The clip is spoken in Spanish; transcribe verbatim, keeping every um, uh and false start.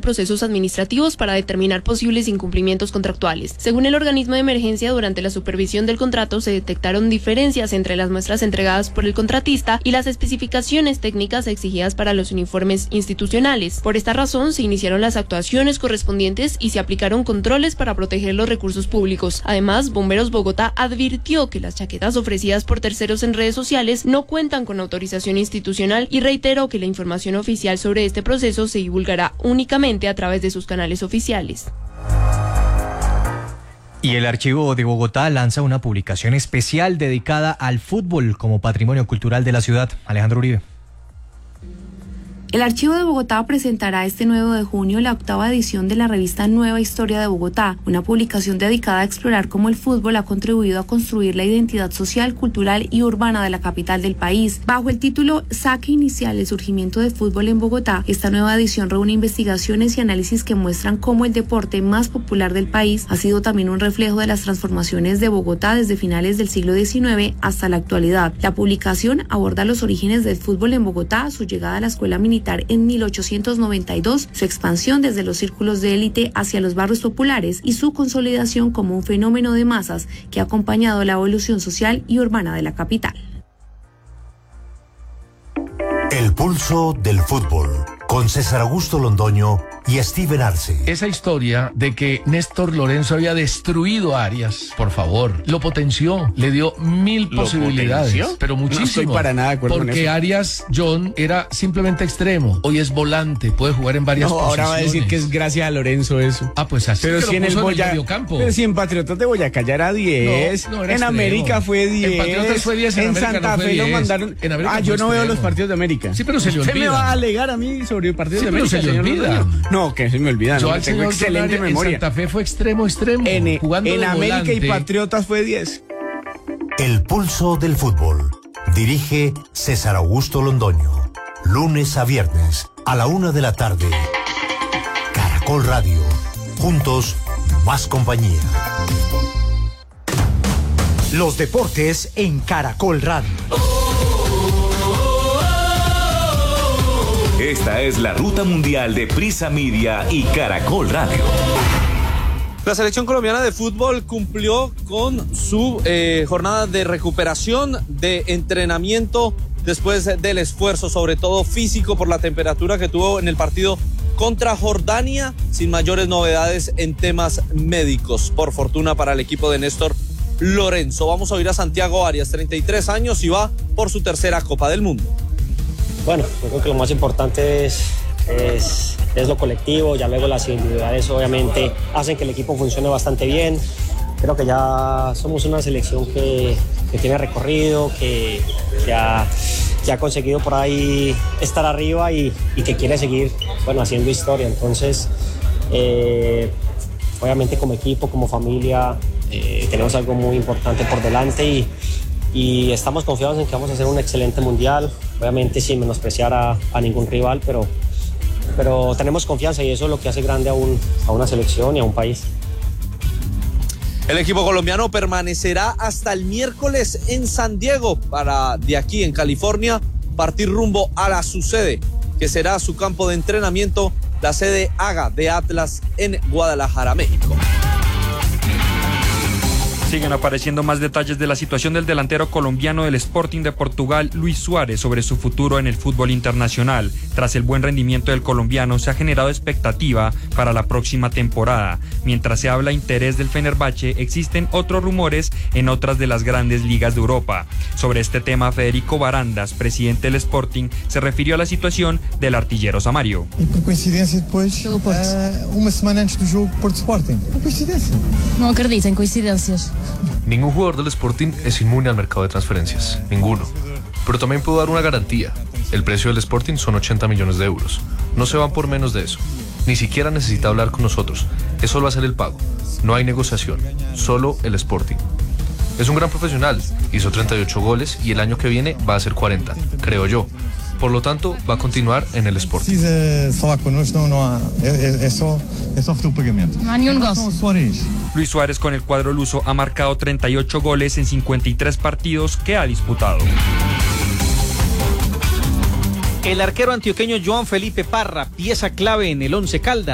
procesos administrativos para determinar posibles incumplimientos contractuales. Según el organismo de emergencia, durante la supervisión del contrato se detectaron diferencias entre las muestras entregadas por el contratista y las especificaciones técnicas exigidas para los uniformes institucionales. Por esta razón, se iniciaron las actuaciones correspondientes y se aplicaron controles para proteger los recursos públicos. Además, Bomberos Bogotá advirtió que las chaquetas ofrecidas por terceros en redes sociales no cuentan con autorización institucional y reiteró que la información oficial sobre este proceso se divulgará únicamente a través de sus canales oficiales. Y el Archivo de Bogotá lanza una publicación especial dedicada al fútbol como patrimonio cultural de la ciudad. Alejandro Uribe. El Archivo de Bogotá presentará este nueve de junio la octava edición de la revista Nueva Historia de Bogotá, una publicación dedicada a explorar cómo el fútbol ha contribuido a construir la identidad social, cultural y urbana de la capital del país. Bajo el título Saque Inicial, el surgimiento del fútbol en Bogotá, esta nueva edición reúne investigaciones y análisis que muestran cómo el deporte más popular del país ha sido también un reflejo de las transformaciones de Bogotá desde finales del siglo diecinueve hasta la actualidad. La publicación aborda los orígenes del fútbol en Bogotá, su llegada a la escuela militar en mil ochocientos noventa y dos, su expansión desde los círculos de élite hacia los barrios populares y su consolidación como un fenómeno de masas que ha acompañado la evolución social y urbana de la capital. El pulso del fútbol, con César Augusto Londoño y Steven Arce. Esa historia de que Néstor Lorenzo había destruido a Arias, por favor, lo potenció, le dio mil ¿Lo posibilidades, potenció? pero muchísimo. No estoy para nada de acuerdo con porque eso. Arias John era simplemente extremo, hoy es volante, puede jugar en varias No, posiciones. ahora va a decir que es gracias a Lorenzo eso. Ah, pues así Pero que si lo en el puso Boya, mediocampo. pero si en Patriotas de Boyacá ya era diez, No, no era en extremo. América fue diez, En Patriotas fue diez, en en América Santa no fue Fe lo diez. mandaron. En América Ah, fue yo no veo extremo. los partidos de América. Sí, pero se le ¿Usted olvida. me va a alegar a mí sobre partidos Sí, de pero América? se le señor olvida. Londoño? No, que se me olvida, Yo no, al tengo señor excelente Solari memoria. En Santa Fe fue extremo, extremo, En, jugando en de América volante. y Patriotas fue diez. El pulso del fútbol. Dirige César Augusto Londoño. Lunes a viernes a la una de la tarde. Caracol Radio. Juntos, más compañía. Los deportes en Caracol Radio. Esta es la ruta mundial de Prisa Media y Caracol Radio. La selección colombiana de fútbol cumplió con su eh, jornada de recuperación, de entrenamiento después del esfuerzo, sobre todo físico, por la temperatura que tuvo en el partido contra Jordania, sin mayores novedades en temas médicos, por fortuna para el equipo de Néstor Lorenzo. Vamos a oír a Santiago Arias, treinta y tres años, y va por su tercera Copa del Mundo. Bueno, yo creo que lo más importante es, es, es lo colectivo, ya luego las individualidades obviamente hacen que el equipo funcione bastante bien. Creo que ya somos una selección que, que tiene recorrido, que, que, ha, que ha conseguido por ahí estar arriba y, y que quiere seguir, bueno, haciendo historia. Entonces, eh, obviamente como equipo, como familia, eh, tenemos algo muy importante por delante y Y estamos confiados en que vamos a hacer un excelente mundial, obviamente sin menospreciar a, a ningún rival, pero, pero tenemos confianza y eso es lo que hace grande a, un, a una selección y a un país. El equipo colombiano permanecerá hasta el miércoles en San Diego para de aquí en California partir rumbo a la su sede, que será su campo de entrenamiento, la sede AGA de Atlas en Guadalajara, México. Siguen apareciendo más detalles de la situación del delantero colombiano del Sporting de Portugal, Luis Suárez, sobre su futuro en el fútbol internacional. Tras el buen rendimiento del colombiano, se ha generado expectativa para la próxima temporada. Mientras se habla interés del Fenerbahce, existen otros rumores en otras de las grandes ligas de Europa. Sobre este tema, Federico Barandas, presidente del Sporting, se refirió a la situación del artillero Samario. E por coincidência depois, uh, uma semana antes do jogo Porto Sporting. Por coincidência. No acredito en coincidencias. Ningún jugador del Sporting es inmune al mercado de transferencias, ninguno. Pero también puedo dar una garantía. El precio del Sporting son ochenta millones de euros. No se van por menos de eso. Ni siquiera necesita hablar con nosotros. Es solo hacer el pago. No hay negociación. Solo el Sporting. Es un gran profesional. Hizo treinta y ocho goles y el año que viene va a hacer cuarenta, creo yo. Por lo tanto, va a continuar en el Sporting. Precisa falar connosco, não, não há. É, é, só, é só fazer o pagamento. No hay ni un gozo. Luis Suárez con el cuadro luso ha marcado treinta y ocho goles en cincuenta y tres partidos que ha disputado. El arquero antioqueño Joan Felipe Parra, pieza clave en el Once Caldas.